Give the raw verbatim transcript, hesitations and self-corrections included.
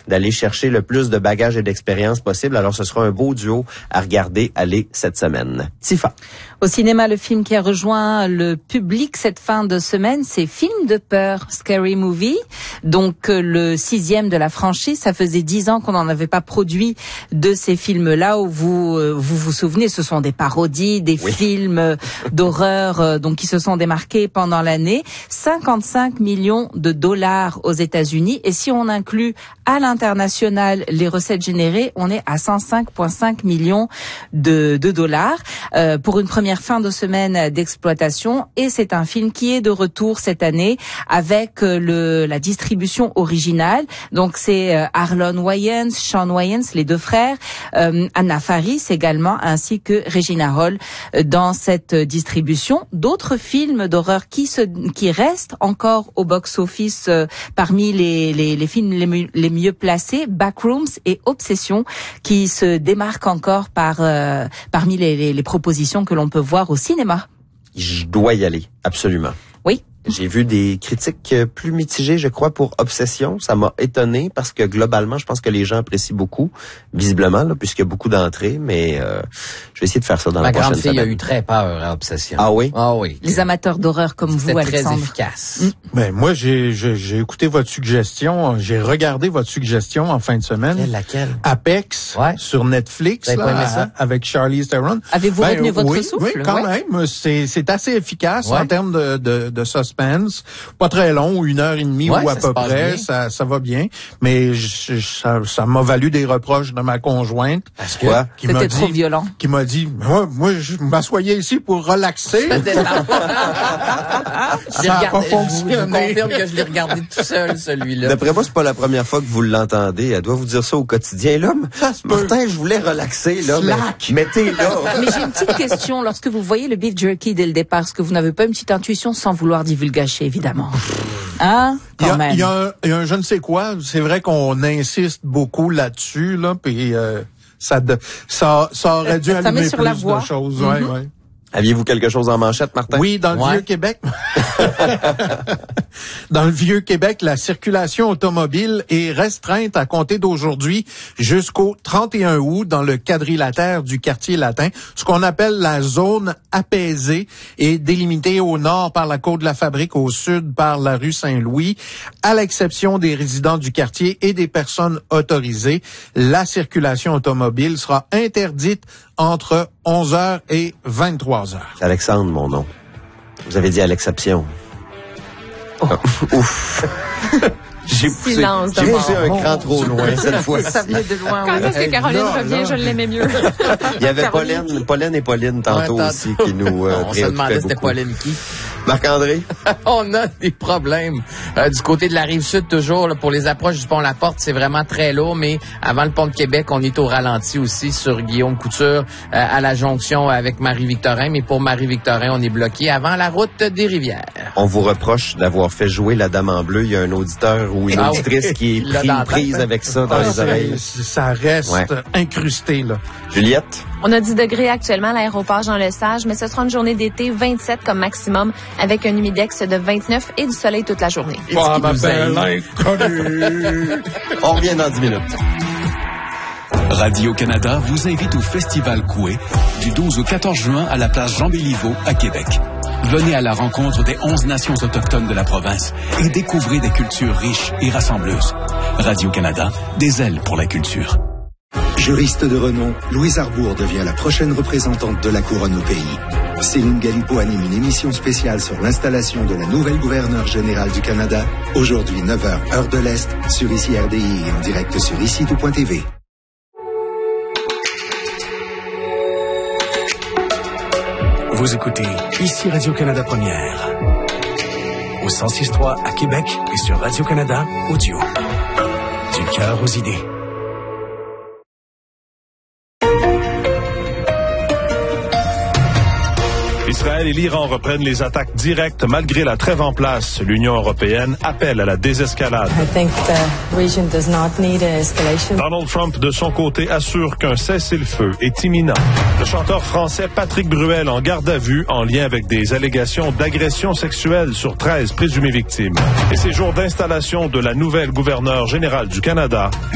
d'aller chercher le plus de bagages et d'expérience possible. Alors, ce sera un beau duo à regarder aller cette semaine. Tifa. Au cinéma, le film qui a rejoint le public cette fin de semaine, c'est Film de peur, Scary Movie. Donc, euh, le sixième de la franchise. Ça faisait dix ans qu'on n'en avait pas produit de ces films-là où vous euh, vous vous souvenez, ce sont des parodies, des oui. films euh, d'horreur euh, donc qui se sont démarqués pendant l'année. cinquante-cinq millions de dollars aux États-Unis. Et si on inclut à l'international les recettes générées, on est à cent cinq virgule cinq millions de, de dollars euh, pour une première fin de semaine d'exploitation. Et c'est un film qui est de retour cette année avec le la distribution originale. Donc c'est euh, Arlon Wayans, Sean Wayans, les deux frères, euh, Anna Faris également, ainsi que Regina Hall euh, dans cette distribution. D'autres films d'horreur qui se qui restent encore au box-office euh, parmi les, les les films les, les mieux placés, Backrooms et Obsession, qui se démarquent encore par euh, parmi les, les les propositions que l'on peut voir au cinéma. Je dois y aller, absolument. Oui. J'ai vu des critiques plus mitigées, je crois, pour Obsession. Ça m'a étonné parce que globalement, je pense que les gens apprécient beaucoup, visiblement, là, puisqu'il y a beaucoup d'entrées, mais euh, je vais essayer de faire ça dans Ma la prochaine semaine. Ma grande fille a eu très peur à Obsession. Ah oui? Ah oui. Les amateurs d'horreur comme vous, Alexandre. C'était très efficace. Mm. Ben, moi, j'ai, j'ai, j'ai écouté votre suggestion, j'ai regardé votre suggestion en fin de semaine. Quelle, laquelle? Apex, ouais. Sur Netflix, là, pas aimé ça? avec Charlize Theron. Avez-vous ben, retenu votre oui, souffle? Oui, quand ouais. même. C'est, c'est assez efficace ouais. en termes de, de, de suspense. Pas très long, une heure et demie ouais, ou à peu près, ça, ça va bien. Mais je, ça, ça m'a valu des reproches de ma conjointe. Parce que qui c'était m'a trop dit, violent. Qui m'a dit, moi, moi je m'assoyais ici pour relaxer. ça n'a pas fonctionné. Je vous confirme que je l'ai regardé tout seul, celui-là. D'après moi, c'est pas la première fois que vous l'entendez. Elle doit vous dire ça au quotidien. Là, Martin, je voulais relaxer, là, Slack. mais mettez là. Mais j'ai une petite question. Lorsque vous voyez le beef jerky dès le départ, est-ce que vous n'avez pas une petite intuition sans vouloir divulgacher, évidemment? Hein? Il y, a, il, y a un, il y a un je ne sais quoi. C'est vrai qu'on insiste beaucoup là-dessus, là, puis euh, ça, ça, ça aurait dû ça allumer sur plus la voie. de choses. Mm-hmm. Ouais, ouais. Aviez-vous quelque chose en manchette, Martin? Oui, dans le ouais. Vieux-Québec. Dans le Vieux-Québec, la circulation automobile est restreinte à compter d'aujourd'hui jusqu'au trente et un août dans le quadrilatère du quartier latin. Ce qu'on appelle la zone apaisée est délimitée au nord par la côte de la Fabrique, au sud par la rue Saint-Louis. À l'exception des résidents du quartier et des personnes autorisées, la circulation automobile sera interdite entre onze heures et vingt-trois heures. C'est Alexandre, mon nom. Vous avez dit à l'exception. Oh. Ouf. J'ai poussé, Silence j'ai poussé un oh. cran trop loin cette fois-ci. Ça venait de loin. Quand oui. est-ce que Caroline là, revient, là. je l'aimais mieux. Il y avait Pauline, Pauline et Pauline tantôt, ouais, tantôt. aussi qui nous euh, on se demandait c'était Pauline qui. Marc-André? On a des problèmes. Euh, du côté de la Rive-Sud, toujours, là, pour les approches du pont La Porte, c'est vraiment très lourd, mais avant le pont de Québec, on est au ralenti aussi sur Guillaume Couture, euh, à la jonction avec Marie-Victorin. Mais pour Marie-Victorin, on est bloqué avant la route des Rivières. On vous reproche d'avoir fait jouer la Dame en bleu. Il y a un auditeur ou une ah auditrice oui. qui est Il l'a pris, dans la prise tête, hein? avec ça dans Ah, les oreilles. Ça reste ouais. incrusté, là. Juliette? On a dix degrés actuellement à l'aéroport Jean-Lesage, mais ce sera une journée d'été vingt-sept comme maximum, avec un humidex de vingt-neuf et du soleil toute la journée. Oh, ma belle inconnue! On revient dans dix minutes. Radio-Canada vous invite au Festival Coué du douze au quatorze juin à la place Jean-Béliveau à Québec. Venez à la rencontre des onze nations autochtones de la province et découvrez des cultures riches et rassembleuses. Radio-Canada, des ailes pour la culture. Juriste de renom, Louise Arbour devient la prochaine représentante de la couronne au pays. Céline Galipo anime une émission spéciale sur l'installation de la nouvelle gouverneure générale du Canada. Aujourd'hui, neuf heures, heure de l'Est, sur Ici R D I et en direct sur ici tout point t v. Vous écoutez Ici Radio-Canada Première. Au cent six point trois à Québec et sur Radio-Canada Audio. Du cœur aux idées. Israël et l'Iran reprennent les attaques directes malgré la trêve en place. L'Union européenne appelle à la désescalade. I think the region does not need a escalation. Donald Trump, de son côté, assure qu'un cessez-le-feu est imminent. Le chanteur français Patrick Bruel en garde à vue en lien avec des allégations d'agression sexuelle sur treize présumées victimes. Et ces jours d'installation de la nouvelle gouverneure générale du Canada,